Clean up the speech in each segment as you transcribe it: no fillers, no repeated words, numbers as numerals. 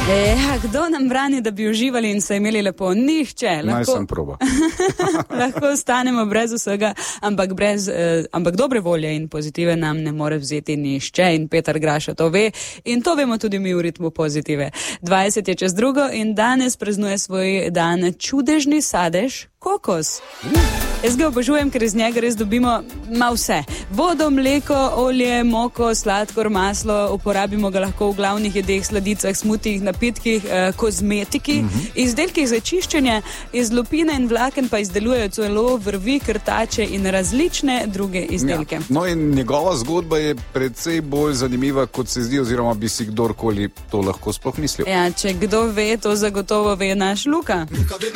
Kdo nam brani, da bi uživali in se imeli lepo? Nihče. Naj sem proba. Lahko stanemo brez vsega, ampak dobre volje in pozitive nam ne more vzeti nišče in Peter Graša to ve in to vemo tudi mi v ritmu pozitive. 20 je čez drugo in danes praznuje svoj dan čudežni sadež kokos. Jaz ga obožujem, ker iz njega res dobimo vse. Vodo, mleko, olje, moko, sladkor, maslo, uporabimo ga lahko v glavnih jedeh, sladicah, smutijih, napitkih, kozmetiki, izdelkih za čiščenje, iz lupine in vlaken pa izdelujejo celo vrvi, krtače in različne druge izdelke. Ja. No in njegova zgodba je precej bolj zanimiva, kot se zdi, oziroma bi si kdorkoli to lahko sploh mislil. Ja, če kdo ve, to zagotovo ve naš Luka.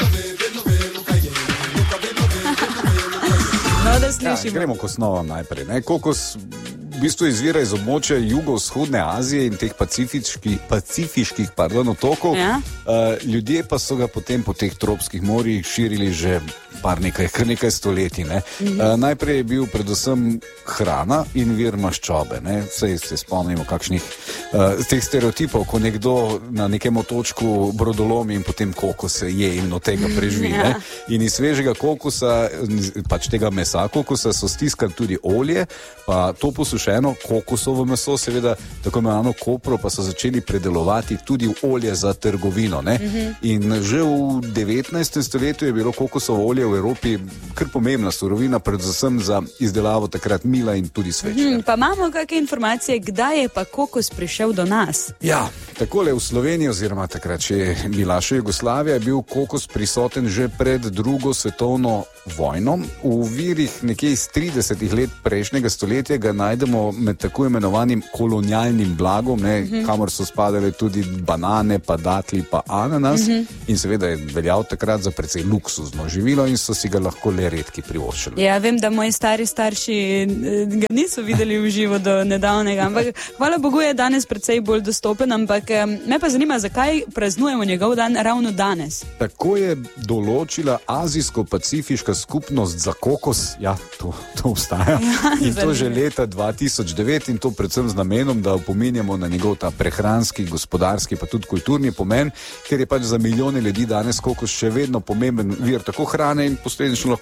Gremo k osnovam najprej. Kokos v bistvu izvira iz območja jugovzhodne Azije in teh pacifiških otokov. Ja. Ljudje pa so ga potem po teh tropskih morjih širili že kar nekaj stoletij. Najprej je bil predvsem hrana in vir maščobe. Saj se spomnimo kakšnih teh stereotipov, ko nekdo na nekem otočku brodolomi in potem kokose je in od tega preživi. Ja. In iz svežega kokosa, pač tega mesa kokosa, so stiskali tudi olje, pa to posušeno kokosovo meso, seveda tako imenovano kopro, pa so začeli predelovati tudi v olje za trgovino. In že v 19. stoletju je bilo kokosovo olje v Evropi kar pomembna surovina, predvsem za izdelavo takrat mila in tudi sveč. Pa imamo kakšne informacije, kdaj je pa kokos prišel do nas? Ja, takole v Sloveniji oziroma takrat, če je bila še Jugoslavija, je bil kokos prisoten že pred drugo svetovno vojno. V virih nekje iz 30 let prejšnjega stoletja ga najdemo med tako imenovanim kolonialnim blagom, kamor so spadale tudi banane, pa datli, pa ananas. In seveda je veljal takrat za precej luksuzno živilo in so si ga lahko le redki privoščili. Ja, vem, da moji starši ga niso videli v živo do nedavnega, ampak hvala Bogu je danes precej bolj dostopen, ampak me pa zanima, zakaj praznujemo njegov dan ravno danes. Tako je določila Azijsko-pacifiška skupnost za kokos, ja, to obstaja, in to že leta 2009 in to predvsem z namenom, da opominjamo na njegov ta prehranski, gospodarski pa tudi kulturni pomen, ker je pač za milijone ljudi danes kokos še vedno pomemben vir tako hrane in posledično lahko